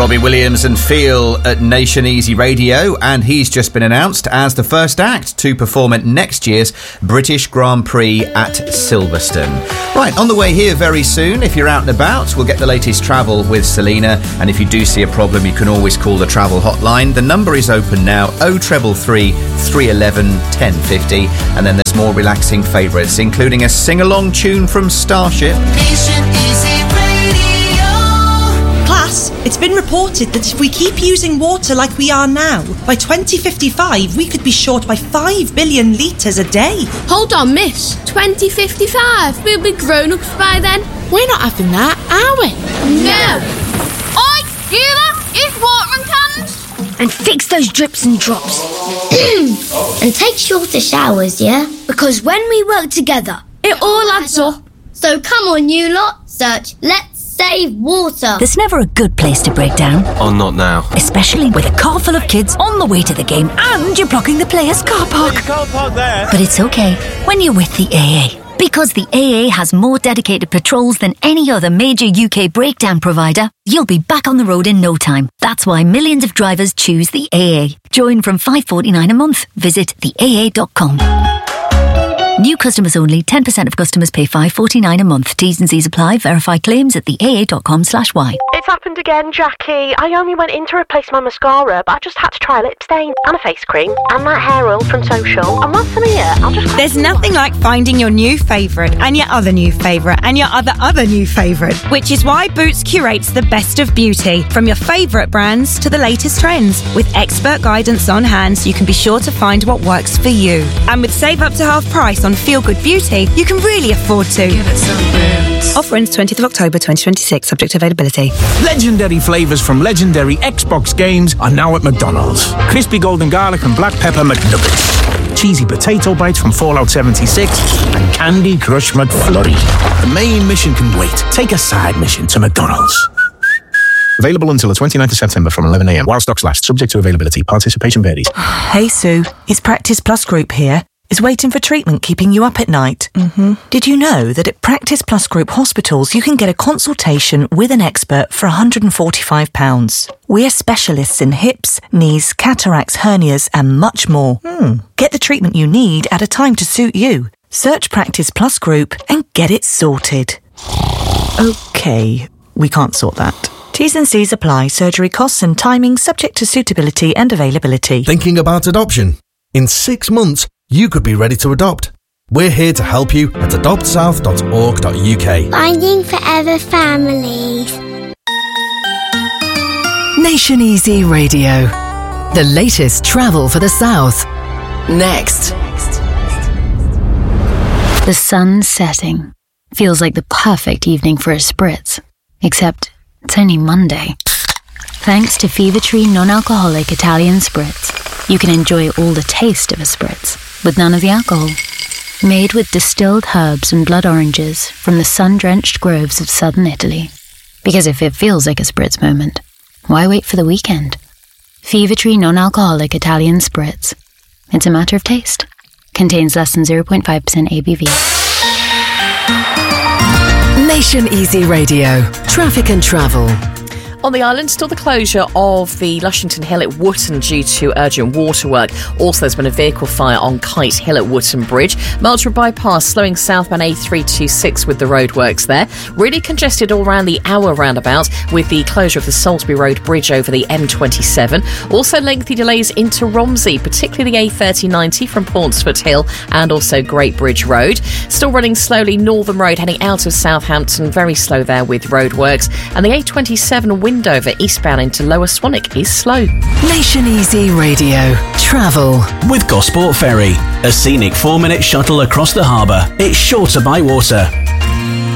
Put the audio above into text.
Robbie Williams and Feel at Nation Easy Radio, and he's just been announced as the first act to perform at next year's British Grand Prix at Silverstone. Right, on the way here very soon, if you're out and about, we'll get the latest travel with Selena, and if you do see a problem, you can always call the travel hotline. The number is open now, 0333 311 1050, and then there's more relaxing favourites, including a sing-along tune from Starship. Nation Easy Radio. Class, it's been reported that if we keep using water like we are now, by 2055 we could be short by 5 billion litres a day. Hold on, miss. 2055? We'll be grown-ups by then. We're not having that, are we? No. Oi, you lot, use watering cans. And fix those drips and drops. And take shorter showers, yeah? Because when we work together, it all adds up. So come on, you lot, search Let's Save Water. There's never a good place to break down. Oh, not now. Especially with a car full of kids on the way to the game and you're blocking the players' car park. You can't park there. But it's okay when you're with the AA. Because the AA has more dedicated patrols than any other major UK breakdown provider, you'll be back on the road in no time. That's why millions of drivers choose the AA. Join from $5.49 a month. Visit theaa.com. New customers only. 10% of customers pay $5.49 a month. T's and C's apply. Verify claims at theaa.com/y. It's happened again, Jackie. I only went in to replace my mascara, but I just had to try a lip stain and a face cream and that hair oil from Social. And once I'm here, I'll just... There's nothing like finding your new favourite and your other new favourite and your other new favourite, which is why Boots curates the best of beauty, from your favourite brands to the latest trends. With expert guidance on hand, so you can be sure to find what works for you. And with save up to half price on Feel Good Beauty, you can really afford to. Give it some Boots. Offer ends 20th of October 2026, subject to availability. Legendary flavours from legendary Xbox games are now at McDonald's. Crispy golden garlic and black pepper McNuggets. Cheesy potato bites from Fallout 76 and Candy Crush McFlurry. The main mission can wait. Take a side mission to McDonald's. Available until the 29th of September from 11 a.m. while stocks last. Subject to availability. Participation varies. Hey Sue, it's Practice Plus Group here. Is waiting for treatment keeping you up at night? Did you know that at Practice Plus Group hospitals you can get a consultation with an expert for £145? We're specialists in hips, knees, cataracts, hernias and much more. Get the treatment you need at a time to suit you. Search Practice Plus Group and get it sorted. OK, we can't sort that. T's and C's apply. Surgery costs and timing subject to suitability and availability. Thinking about adoption? In 6 months, you could be ready to adopt. We're here to help you at adoptsouth.org.uk. Finding forever families. Nation Easy Radio. The latest travel for the South. Next. The sun's setting. Feels like the perfect evening for a spritz. Except it's only Monday. Thanks to Fever Tree non-alcoholic Italian Spritz, you can enjoy all the taste of a spritz, with none of the alcohol. Made with distilled herbs and blood oranges from the sun-drenched groves of southern Italy. Because if it feels like a spritz moment, why wait for the weekend? Fever Tree non-alcoholic Italian Spritz. It's a matter of taste. Contains less than 0.5% ABV. Nation Easy Radio. Traffic and travel. On the island, still the closure of the Lushington Hill at Wootton due to urgent waterwork. Also, there's been a vehicle fire on Kite Hill at Wootton Bridge. Marlborough Bypass slowing southbound A326 with the roadworks there. Really congested all around the Hour roundabout with the closure of the Salisbury Road Bridge over the M27. Also lengthy delays into Romsey, particularly the A3090 from Paunceford Hill and also Great Bridge Road. Still running slowly Northern Road heading out of Southampton, very slow there with roadworks. And the A27 Windover eastbound into Lower Swanwick is slow. Nation Easy Radio. Travel. With Gosport Ferry, a scenic 4-minute shuttle across the harbour. It's shorter by water.